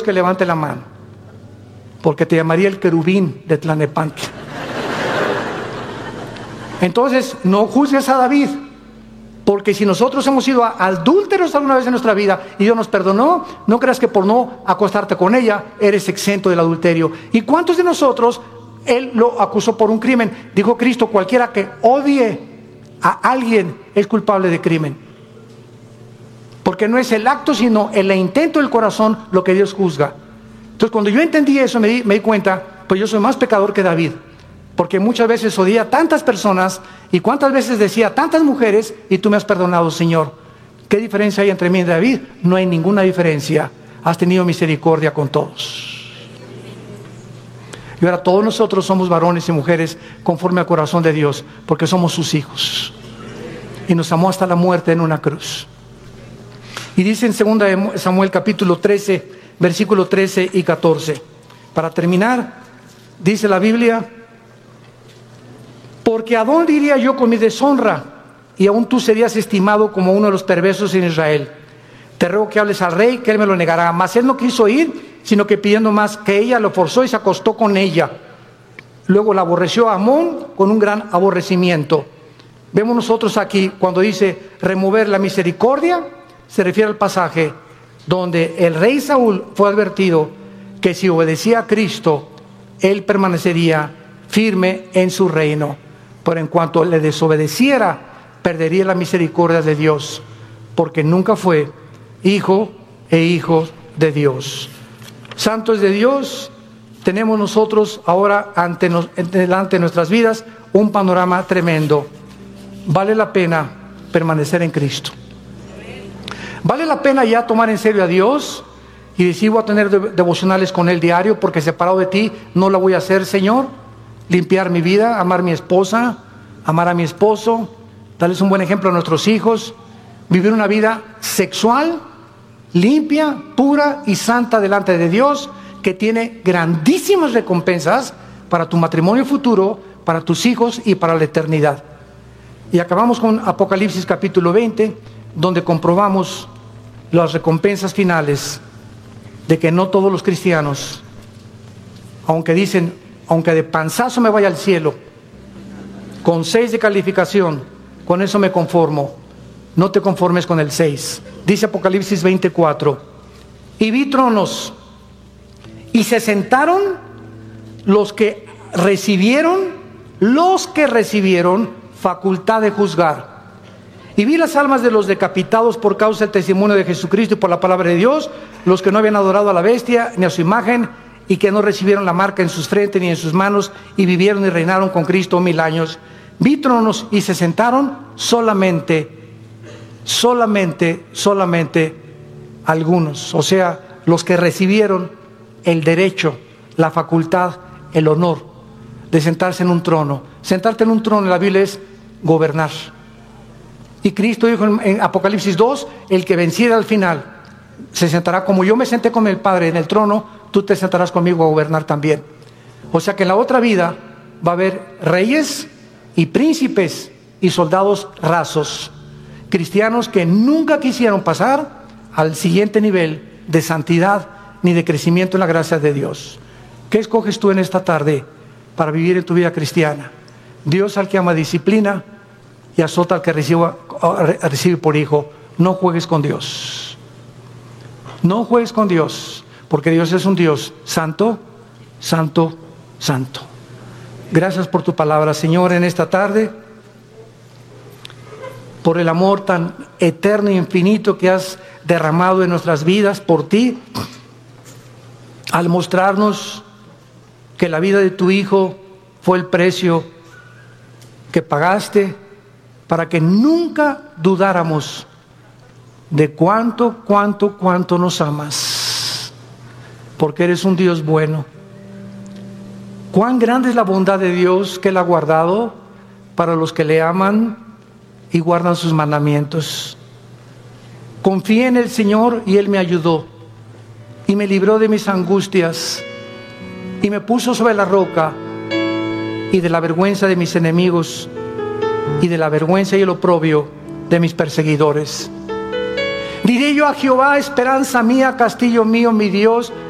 Dios que levante la mano, porque te llamaría el querubín de Tlalnepantla. Entonces, no juzgues a David, porque si nosotros hemos sido adúlteros alguna vez en nuestra vida y Dios nos perdonó, no creas que por no acostarte con ella eres exento del adulterio. ¿Y cuántos de nosotros Él lo acusó por un crimen? Dijo Cristo, cualquiera que odie a alguien es culpable de crimen. Porque no es el acto, sino el intento del corazón lo que Dios juzga. Entonces, cuando yo entendí eso, me di cuenta, pues yo soy más pecador que David. Porque muchas veces odié a tantas personas y cuántas veces decía a tantas mujeres y tú me has perdonado, Señor. ¿Qué diferencia hay entre mí y David? No hay ninguna diferencia. Has tenido misericordia con todos. Y ahora todos nosotros somos varones y mujeres conforme al corazón de Dios, porque somos sus hijos. Y nos amó hasta la muerte en una cruz. Y dice en 2 Samuel capítulo 13, versículo 13 y 14. Para terminar, dice la Biblia: porque ¿a dónde iría yo con mi deshonra? Y aún tú serías estimado como uno de los perversos en Israel. Te ruego que hables al rey, que él me lo negará. Mas él no quiso ir, sino que pidiendo más, que ella lo forzó y se acostó con ella. Luego la aborreció a Amón con un gran aborrecimiento. Vemos nosotros aquí, cuando dice remover la misericordia, se refiere al pasaje donde el rey Saúl fue advertido que si obedecía a Cristo, él permanecería firme en su reino. Pero en cuanto le desobedeciera, perdería la misericordia de Dios, porque nunca fue hijo de Dios. Santos de Dios, tenemos nosotros ahora delante de nuestras vidas un panorama tremendo. Vale la pena permanecer en Cristo. Vale la pena ya tomar en serio a Dios y decir, voy a tener devocionales con Él diario, porque separado de ti no la voy a hacer, Señor. Limpiar mi vida, amar a mi esposa, amar a mi esposo, darles un buen ejemplo a nuestros hijos, vivir una vida sexual, limpia, pura y santa delante de Dios, que tiene grandísimas recompensas para tu matrimonio futuro, para tus hijos y para la eternidad. Y acabamos con Apocalipsis capítulo 20, donde comprobamos las recompensas finales de que no todos los cristianos, aunque dicen, aunque de panzazo me vaya al cielo, con 6 de calificación, con eso me conformo. No te conformes con el 6. Dice Apocalipsis 24: y vi tronos, y se sentaron los que recibieron facultad de juzgar. Y vi las almas de los decapitados por causa del testimonio de Jesucristo y por la palabra de Dios, los que no habían adorado a la bestia ni a su imagen, y que no recibieron la marca en sus frentes ni en sus manos, y vivieron y reinaron con Cristo 1000 años. Vi tronos y se sentaron solamente algunos, o sea, los que recibieron el derecho, la facultad, el honor de sentarse en un trono. Sentarte en un trono en la Biblia es gobernar. Y Cristo dijo en Apocalipsis 2, el que venciera al final se sentará como yo me senté con el Padre en el trono, tú te sentarás conmigo a gobernar también. O sea que en la otra vida va a haber reyes y príncipes y soldados rasos, cristianos que nunca quisieron pasar al siguiente nivel de santidad ni de crecimiento en la gracia de Dios. ¿Qué escoges tú en esta tarde para vivir en tu vida cristiana? Dios al que ama disciplina y azota al que recibe por hijo. No juegues con Dios. No juegues con Dios, porque Dios es un Dios santo, santo, santo. Gracias por tu palabra, Señor, en esta tarde, por el amor tan eterno e infinito que has derramado en nuestras vidas por ti, al mostrarnos que la vida de tu Hijo fue el precio que pagaste para que nunca dudáramos de cuánto nos amas, porque eres un Dios bueno. Cuán grande es la bondad de Dios que Él ha guardado para los que le aman y guardan sus mandamientos. Confié en el Señor y Él me ayudó y me libró de mis angustias y me puso sobre la roca y de la vergüenza de mis enemigos y de la vergüenza y el oprobio de mis perseguidores. Diré yo a Jehová, esperanza mía, castillo mío, mi Dios,